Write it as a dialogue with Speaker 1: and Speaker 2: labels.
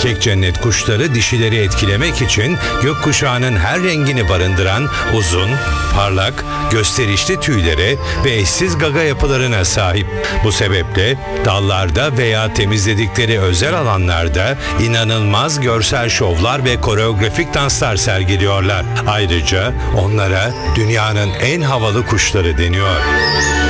Speaker 1: Erkek cennet kuşları dişileri etkilemek için gökkuşağının her rengini barındıran uzun, parlak, gösterişli tüylere ve eşsiz gaga yapılarına sahip. Bu sebeple dallarda veya temizledikleri özel alanlarda inanılmaz görsel şovlar ve koreografik danslar sergiliyorlar. Ayrıca onlara dünyanın en havalı kuşları deniyor.